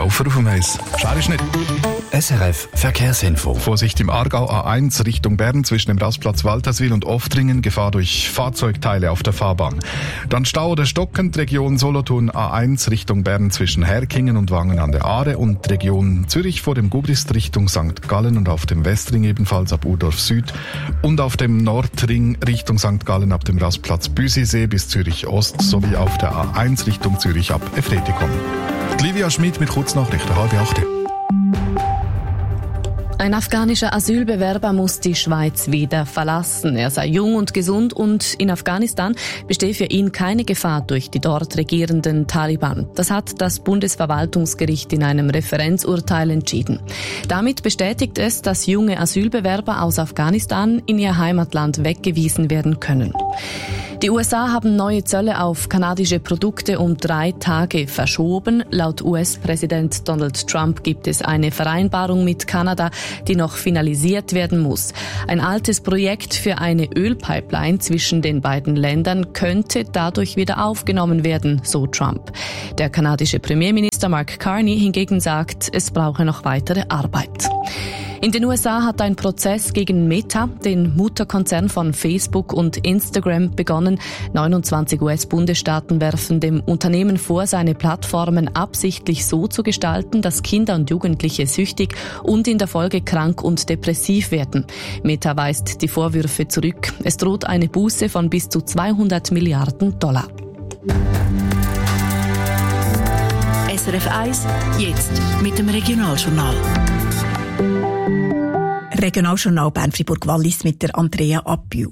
Laufer auf dem Eis. Schwer ist nicht. SRF Verkehrsinfo. Vorsicht im Aargau A1 Richtung Bern zwischen dem Rastplatz Walterswil und Oftringen. Gefahr durch Fahrzeugteile auf der Fahrbahn. Dann Stau oder stockend Region Solothurn A1 Richtung Bern zwischen Herkingen und Wangen an der Aare und Region Zürich vor dem Gubrist Richtung St. Gallen und auf dem Westring ebenfalls ab Urdorf Süd und auf dem Nordring Richtung St. Gallen ab dem Rastplatz Büsisee bis Zürich Ost sowie auf der A1 Richtung Zürich ab Efretikon. Livia Schmid mit Kurznachrichten, 7:30. Ein afghanischer Asylbewerber muss die Schweiz wieder verlassen. Er sei jung und gesund und in Afghanistan bestehe für ihn keine Gefahr durch die dort regierenden Taliban. Das hat das Bundesverwaltungsgericht in einem Referenzurteil entschieden. Damit bestätigt es, dass junge Asylbewerber aus Afghanistan in ihr Heimatland weggewiesen werden können. Die USA haben neue Zölle auf kanadische Produkte um 3 Tage verschoben. Laut US-Präsident Donald Trump gibt es eine Vereinbarung mit Kanada, die noch finalisiert werden muss. Ein altes Projekt für eine Ölpipeline zwischen den beiden Ländern könnte dadurch wieder aufgenommen werden, so Trump. Der kanadische Premierminister Mark Carney hingegen sagt, es brauche noch weitere Arbeit. In den USA hat ein Prozess gegen Meta, den Mutterkonzern von Facebook und Instagram, begonnen. 29 US-Bundesstaaten werfen dem Unternehmen vor, seine Plattformen absichtlich so zu gestalten, dass Kinder und Jugendliche süchtig und in der Folge krank und depressiv werden. Meta weist die Vorwürfe zurück. Es droht eine Buße von bis zu $200 Milliarden. SRF 1, jetzt mit dem Regionaljournal. Regionaljournal Bern-Fribourg-Wallis mit der Andrea Appiu.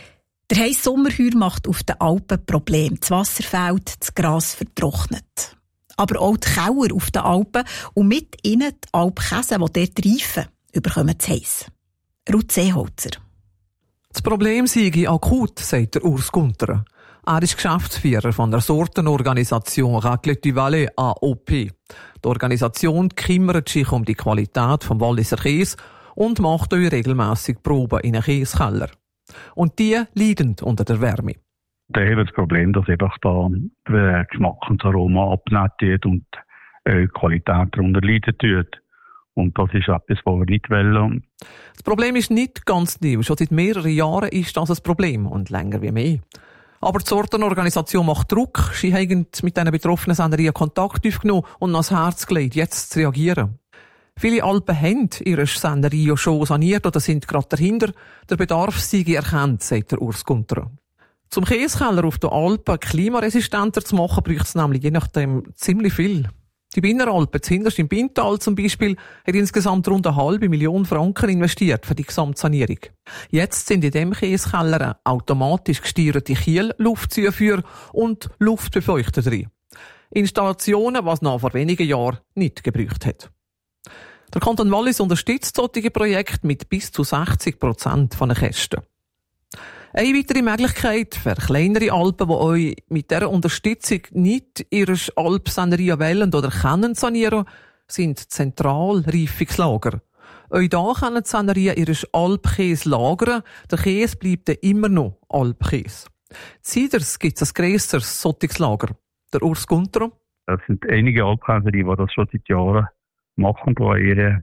Der heisse Sommerheuer macht auf den Alpen Probleme. Das Wasser fehlt, das Gras vertrocknet. Aber auch die Kauer auf den Alpen und mit ihnen die Alpkäse, die dort reifen, überkommen das Heiss. Ruth Seeholzer. Das Problem sei akut, sagt der Urs Gunter. Er ist Geschäftsführer von der Sortenorganisation Raclette du Valais AOP. Die Organisation kümmert sich um die Qualität vom Walliser Käse und macht euch regelmässig Proben in einen Käsekeller. Und die leiden unter der Wärme. Da haben wir das Problem, dass einfach da der Geschmack und das Aroma abnehmen und die Qualität darunter leiden tut. Und das ist etwas, was wir nicht wollen. Das Problem ist nicht ganz neu. Schon seit mehreren Jahren ist das ein Problem und länger wie mehr. Aber die Sortenorganisation macht Druck. Sie haben mit diesen betroffenen Sennerien Kontakt aufgenommen und ans Herz gelegt, jetzt zu reagieren. Viele Alpen haben ihre Sennerie schon saniert oder sind gerade dahinter. Der Bedarf sei erkannt, sagt der Urs Gunter. Zum Käsekeller auf den Alpen klimaresistenter zu machen, braucht es nämlich je nachdem ziemlich viel. Die Binneralpen, zuhinterst im Bintal zum Beispiel, hat insgesamt rund 500 Millionen Franken investiert für die Gesamtsanierung. Jetzt sind in dem Käsekeller automatisch gesteuerte Kiel-Luftzufuhr und Luftbefeuchter drin. Installationen, was noch vor wenigen Jahren nicht gebraucht hat. Der Kanton Wallis unterstützt solche Projekte mit bis zu 60% von den Kosten. Eine weitere Möglichkeit für kleinere Alpen, die euch mit dieser Unterstützung nicht ihre Alpsennerie wählen oder können sanieren, sind Zentralreifungslager. Euch da können die Sennerien ihre Alpkäse lagern, der Käse bleibt immer noch Alpkäse. Ziders gibt es ein grösseres Sottungslager. Der Urs Gunter. Es sind einige Alpkäse, die das schon seit Jahren machen, die ihre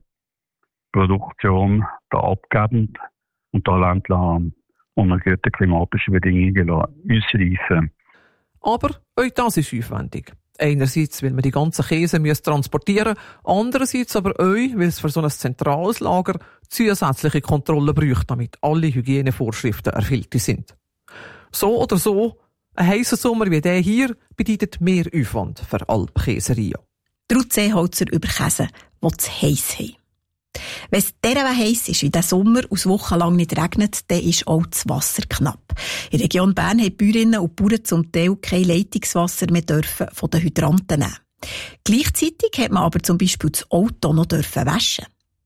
Produktion da abgeben und da lassen unter guten klimatischen Bedingungen ausreifen. Aber auch das ist aufwendig. Einerseits, weil man die ganzen Käse transportieren muss, andererseits aber auch, weil es für so ein zentrales Lager zusätzliche Kontrollen braucht, damit alle Hygienevorschriften erfüllt sind. So oder so, ein heisser Sommer wie der hier bedeutet mehr Aufwand für Alpkäserien. Ruth Seeholzer über Käse, die zu heiss haben. Wenn es derart heiss ist wie der Sommer und wochenlang nicht regnet, dann ist auch das Wasser knapp. In der Region Bern haben die Bäuerinnen und Bauern zum Teil kein Leitungswasser mehr dürfen von den Hydranten nehmen. Gleichzeitig hat man aber zum Beispiel das Auto noch dürfen waschen.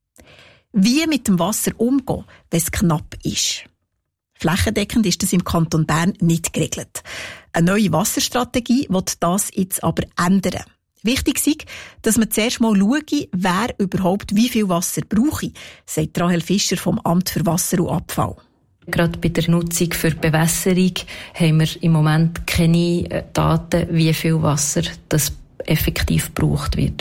Wie mit dem Wasser umgehen, wenn es knapp ist? Flächendeckend ist das im Kanton Bern nicht geregelt. Eine neue Wasserstrategie will das jetzt aber ändern. Wichtig ist, dass man zuerst mal schaue, wer überhaupt wie viel Wasser brauche, sagt Rahel Fischer vom Amt für Wasser und Abfall. Gerade bei der Nutzung für Bewässerung haben wir im Moment keine Daten, wie viel Wasser das effektiv gebraucht wird.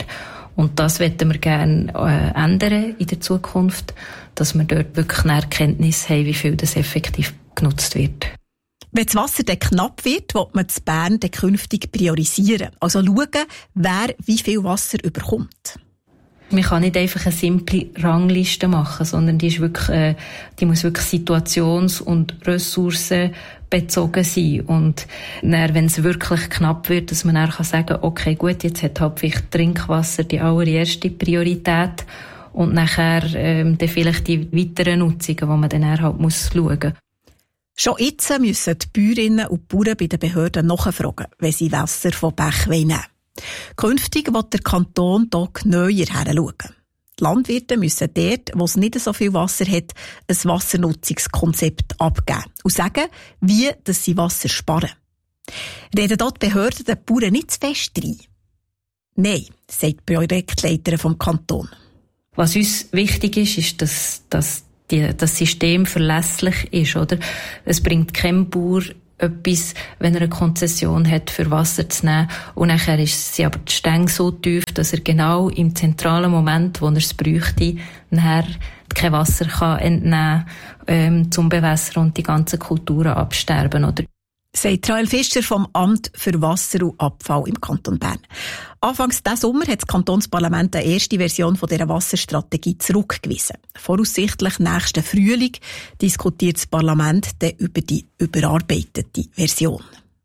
Und das möchten wir gerne ändern in der Zukunft, dass wir dort wirklich eine Erkenntnis haben, wie viel das effektiv genutzt wird. Wenn das Wasser dann knapp wird, will man in Bern dann künftig priorisieren. Also schauen, wer wie viel Wasser überkommt. Man kann nicht einfach eine simple Rangliste machen, sondern die muss wirklich situations- und ressourcenbezogen sein. Und dann, wenn es wirklich knapp wird, dass man dann sagen kann, okay, gut, jetzt hat halt vielleicht Trinkwasser die allererste Priorität und nachher dann vielleicht die weiteren Nutzungen, die man dann halt schauen muss. Schon jetzt müssen die Bäuerinnen und Bauern bei den Behörden nachfragen, wenn sie Wasser von Bächen nehmen wollen. Künftig will der Kanton hier genauer hinschauen. Die Landwirte müssen dort, wo es nicht so viel Wasser hat, ein Wassernutzungskonzept abgeben und sagen, wie dass sie Wasser sparen. Reden dort die Behörden den Bauern nicht zu fest rein? Nein, sagt die Projektleiterin vom Kanton. Was uns wichtig ist, dass das System verlässlich ist, oder? Es bringt kein Bauer etwas, wenn er eine Konzession hat, für Wasser zu nehmen. Und nachher sind aber die Stänge so tief, dass er genau im zentralen Moment, wo er es bräuchte, nachher kein Wasser kann entnehmen, zum Bewässern und die ganzen Kulturen absterben, oder? Sagt Rael Fischer vom Amt für Wasser und Abfall im Kanton Bern. Anfangs diesen Sommer hat das Kantonsparlament eine erste Version von dieser Wasserstrategie zurückgewiesen. Voraussichtlich nächsten Frühling diskutiert das Parlament dann über die überarbeitete Version.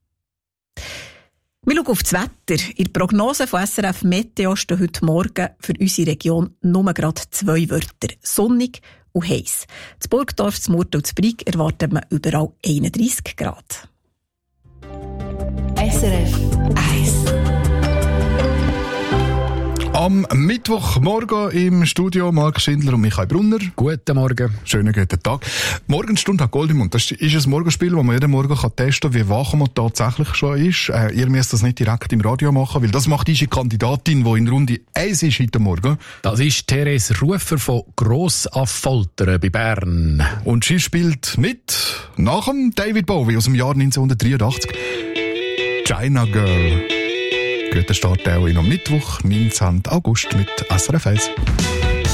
Wir schauen auf das Wetter. In der Prognose von SRF Meteo stehen heute Morgen für unsere Region nur gerade 2 Wörter. Sonnig und heiß. Das Burgdorf, das Murten und das Brig erwarten wir überall 31 Grad. SRF 1. Am Mittwochmorgen im Studio Marc Schindler und Michael Brunner. Guten Morgen. Schönen guten Tag. Morgenstunde hat Gold im Mund. Das ist ein Morgenspiel, wo man jeden Morgen testen kann, wie wach man tatsächlich schon ist. Ihr müsst das nicht direkt im Radio machen, weil das macht unsere Kandidatin, die in Runde 1 ist heute Morgen. Das ist Therese Rufer von Grossaffoltern bei Bern. Und sie spielt mit nach dem David Bowie aus dem Jahr 1983. China Girl. Guten Start auch am Mittwoch, 19. August mit SRF 1.